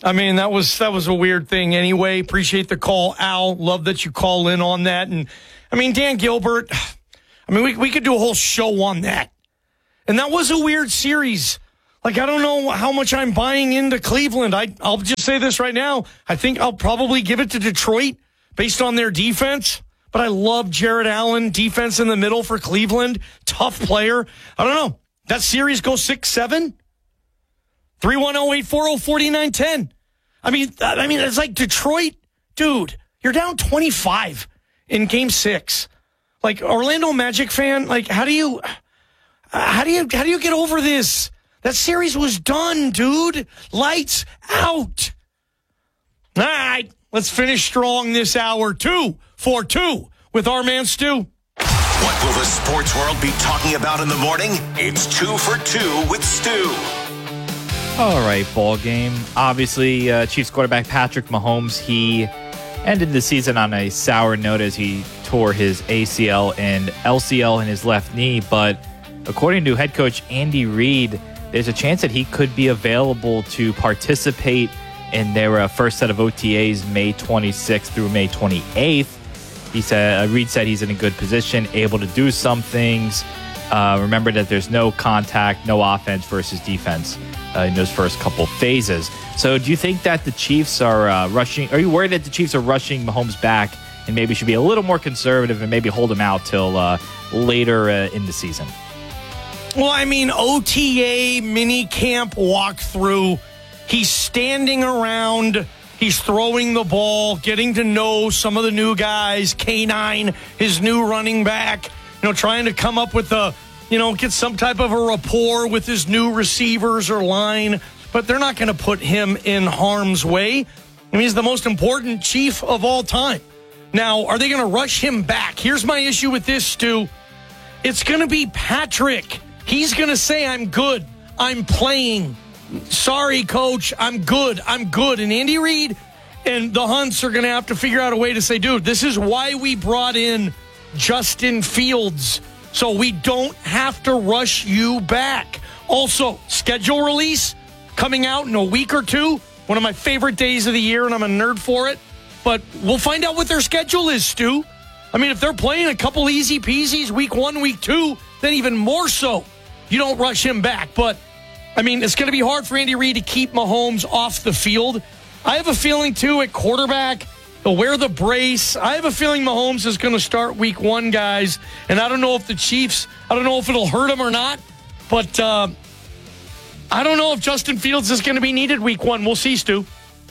I mean, that was a weird thing anyway. Appreciate the call, Al. Love that you call in on that. And, I mean, Dan Gilbert, I mean, we could do a whole show on that. And that was a weird series. Like, I don't know how much I'm buying into Cleveland. I'll just say this right now. I think I'll probably give it to Detroit based on their defense. But I love Jared Allen, defense in the middle for Cleveland. Tough player. I don't know. That series goes 6-7? 310-840-4910. I mean, it's like Detroit, dude, you're down 25 in game 6. Like, Orlando Magic fan, like, how do you get over this? That series was done, dude. Lights out. All right, let's finish strong this hour. 2-for-2 with our man Stu. What will the sports world be talking about in the morning? It's 2 for 2 with Stu. All right, ball game. Obviously, Chiefs quarterback Patrick Mahomes, he ended the season on a sour note as he tore his ACL and LCL in his left knee. But according to head coach Andy Reid, there's a chance that he could be available to participate in their first set of OTAs May 26th through May 28th. He said, Reid said he's in a good position, able to do some things. Remember that there's no contact, no offense versus defense in those first couple phases. So do you think that the Chiefs are rushing? Are you worried that the Chiefs are rushing Mahomes back and maybe should be a little more conservative and maybe hold him out till later in the season? Well, I mean, OTA, mini camp walkthrough. He's standing around. He's throwing the ball, getting to know some of the new guys. K9, his new running back, trying to come up with get some type of a rapport with his new receivers or line. But they're not going to put him in harm's way. I mean, he's the most important Chief of all time. Now, are they going to rush him back? Here's my issue with this, Stu. It's going to be Patrick. He's going to say, I'm good. I'm playing. Sorry, coach. I'm good. And Andy Reid and the Hunts are going to have to figure out a way to say, dude, this is why we brought in Justin Fields, so we don't have to rush you back. Also, schedule release coming out in a week or two. One of my favorite days of the year, and I'm a nerd for it. But we'll find out what their schedule is, Stu. I mean, if they're playing a couple easy peasies, week 1, week 2, then even more so, you don't rush him back. But, I mean, it's going to be hard for Andy Reid to keep Mahomes off the field. I have a feeling, too, at quarterback, he'll wear the brace. I have a feeling Mahomes is going to start week 1, guys. And I don't know if the Chiefs, I don't know if it'll hurt him or not. But I don't know if Justin Fields is going to be needed week 1. We'll see, Stu.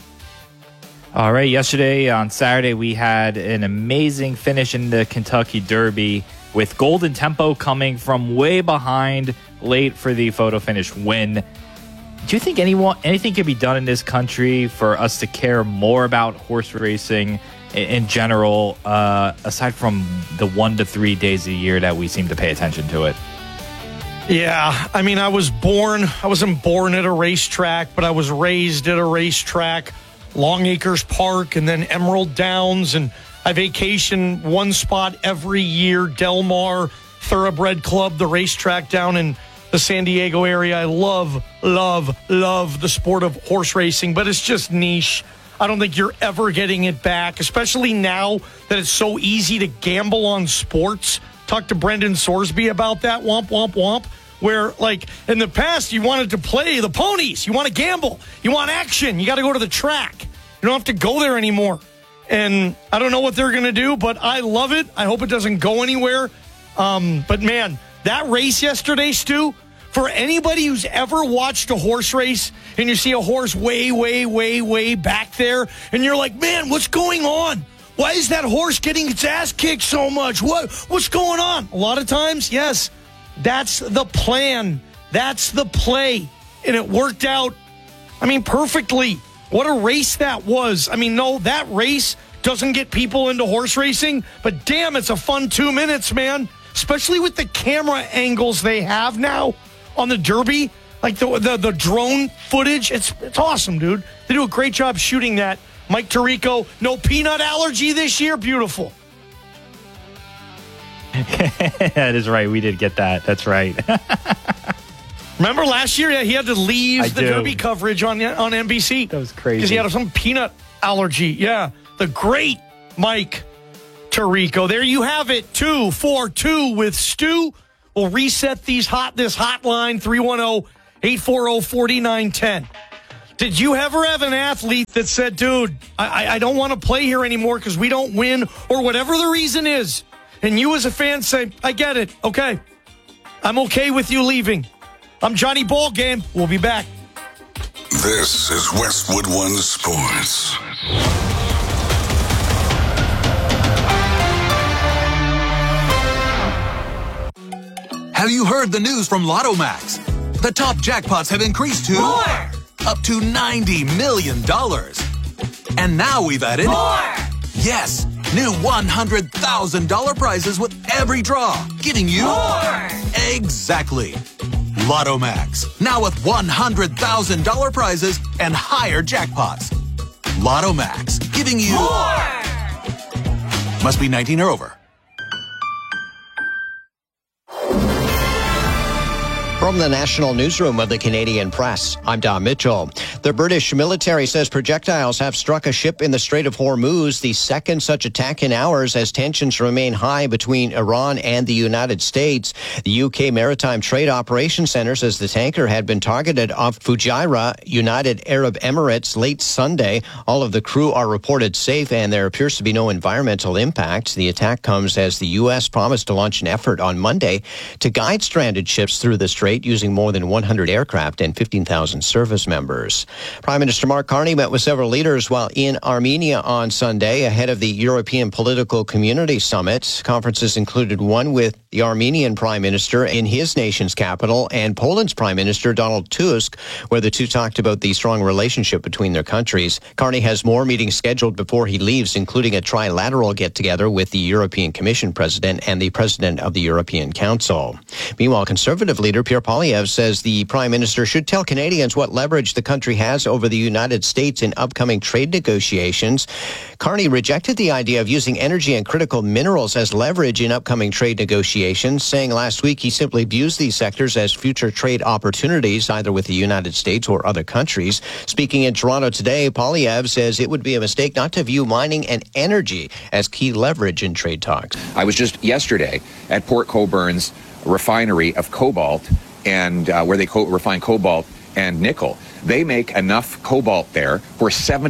All right, yesterday on Saturday, we had an amazing finish in the Kentucky Derby with Golden Tempo coming from way behind late for the photo finish win. Do you think anything can be done in this country for us to care more about horse racing in general, aside from the 1 to 3 days a year that we seem to pay attention to it? Yeah, I mean, I wasn't born at a racetrack, but I was raised at a racetrack. Long Acres Park and then Emerald Downs, and I vacation one spot every year, Del Mar Thoroughbred Club, the racetrack down in the San Diego area. I love the sport of horse racing, but it's just niche. I don't think you're ever getting it back, especially now that it's so easy to gamble on sports. Talked to Brendan Sorsby about that, womp, womp, womp. Where, like, in the past, you wanted to play the ponies. You want to gamble. You want action. You got to go to the track. You don't have to go there anymore. And I don't know what they're going to do, but I love it. I hope it doesn't go anywhere. But, man, that race yesterday, Stu, for anybody who's ever watched a horse race and you see a horse way, way, way, way back there, and you're like, man, what's going on? Why is that horse getting its ass kicked so much? What's going on? A lot of times, yes, that's the plan. That's the play. And it worked out, I mean, perfectly. What a race that was. I mean, no, that race doesn't get people into horse racing, but damn, it's a fun 2 minutes, man. Especially with the camera angles they have now on the Derby. Like the drone footage. It's awesome, dude. They do a great job shooting that. Mike Tirico, no peanut allergy this year. Beautiful. That is right. We did get that. That's right. Remember last year? Yeah, he had to leave the Derby coverage on NBC. That was crazy. Because he had some peanut allergy. Yeah. The great Mike Tirico. There you have it. 2-4-2 with Stu. We'll reset this hotline, 310-840-4910. Did you ever have an athlete that said, dude, I don't want to play here anymore because we don't win or whatever the reason is? And you as a fan say, I get it. Okay. I'm okay with you leaving. I'm Johnny Ballgame. We'll be back. This is Westwood One Sports. Have you heard the news from Lotto Max? The top jackpots have increased to more! Up to $90 million. And now we've added more! Yes, new $100,000 prizes with every draw, giving you more! Exactly. Lotto Max, now with $100,000 prizes and higher jackpots. Lotto Max, giving you more! Must be 19 or over. From the National Newsroom of the Canadian Press, I'm Don Mitchell. The British military says projectiles have struck a ship in the Strait of Hormuz, the second such attack in hours as tensions remain high between Iran and the United States. The UK Maritime Trade Operations Center says the tanker had been targeted off Fujairah, United Arab Emirates, late Sunday. All of the crew are reported safe and there appears to be no environmental impact. The attack comes as the U.S. promised to launch an effort on Monday to guide stranded ships through the strait using more than 100 aircraft and 15,000 service members. Prime Minister Mark Carney met with several leaders while in Armenia on Sunday ahead of the European Political Community Summit. Conferences included one with the Armenian Prime Minister in his nation's capital and Poland's Prime Minister Donald Tusk, where the two talked about the strong relationship between their countries. Carney has more meetings scheduled before he leaves, including a trilateral get-together with the European Commission President and the President of the European Council. Meanwhile, Conservative leader Pierre Poilievre says the Prime Minister should tell Canadians what leverage the country has over the United States in upcoming trade negotiations. Carney rejected the idea of using energy and critical minerals as leverage in upcoming trade negotiations, saying last week he simply views these sectors as future trade opportunities, either with the United States or other countries. Speaking in Toronto today, Poilievre says it would be a mistake not to view mining and energy as key leverage in trade talks. I was just yesterday at Port Coburn's refinery of cobalt, and where they refine cobalt and nickel. They make enough cobalt there for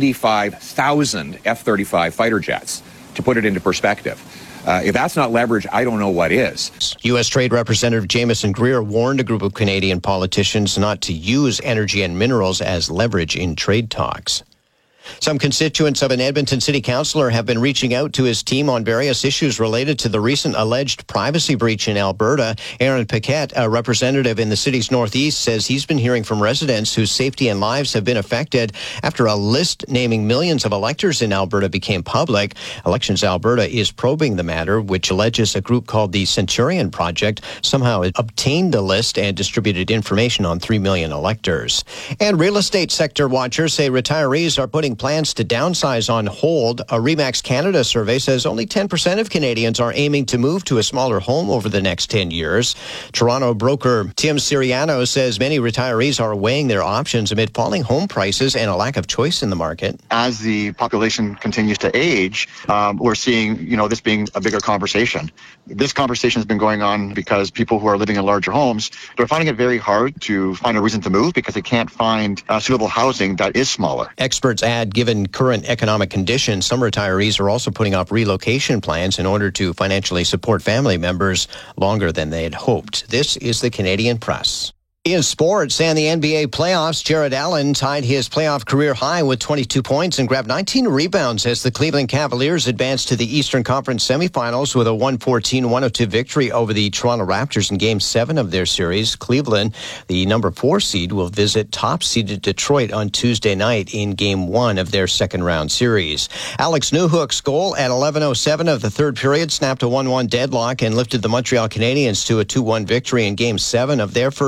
75,000 F-35 fighter jets, to put it into perspective. If that's not leverage, I don't know what is. U.S. Trade Representative Jameson Greer warned a group of Canadian politicians not to use energy and minerals as leverage in trade talks. Some constituents of an Edmonton city councillor have been reaching out to his team on various issues related to the recent alleged privacy breach in Alberta. Aaron Paquette, a representative in the city's northeast, says he's been hearing from residents whose safety and lives have been affected after a list naming millions of electors in Alberta became public. Elections Alberta is probing the matter, which alleges a group called the Centurion Project somehow obtained the list and distributed information on 3 million electors. And real estate sector watchers say retirees are putting plans to downsize on hold. A RE/MAX Canada survey says only 10% of Canadians are aiming to move to a smaller home over the next 10 years. Toronto broker Tim Siriano says many retirees are weighing their options amid falling home prices and a lack of choice in the market. As the population continues to age, we're seeing, this being a bigger conversation. This conversation has been going on because people who are living in larger homes, they're finding it very hard to find a reason to move because they can't find suitable housing that is smaller. Experts add, given current economic conditions, some retirees are also putting off relocation plans in order to financially support family members longer than they had hoped. This is the Canadian Press. In sports and the NBA playoffs, Jared Allen tied his playoff career high with 22 points and grabbed 19 rebounds as the Cleveland Cavaliers advanced to the Eastern Conference semifinals with a 114-102 victory over the Toronto Raptors in Game 7 of their series. Cleveland, the number 4 seed, will visit top-seeded Detroit on Tuesday night in Game 1 of their second-round series. Alex Newhook's goal at 11:07 of the third period snapped a 1-1 deadlock and lifted the Montreal Canadiens to a 2-1 victory in Game 7 of their first-round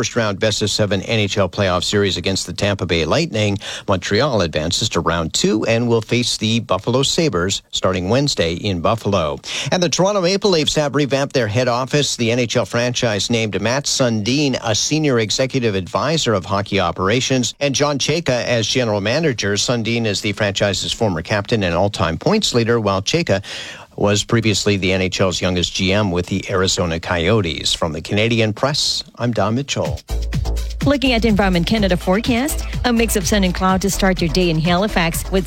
best-of-7 NHL playoff series against the Tampa Bay Lightning. Montreal advances to round 2 and will face the Buffalo Sabres starting Wednesday in Buffalo. And the Toronto Maple Leafs have revamped their head office. The NHL franchise named Matt Sundin a senior executive advisor of hockey operations and John Chayka as general manager. Sundin is the franchise's former captain and all-time points leader, while Chayka was previously the NHL's youngest GM with the Arizona Coyotes. From the Canadian Press, I'm Don Mitchell. Looking at Environment Canada forecast, a mix of sun and cloud to start your day in Halifax with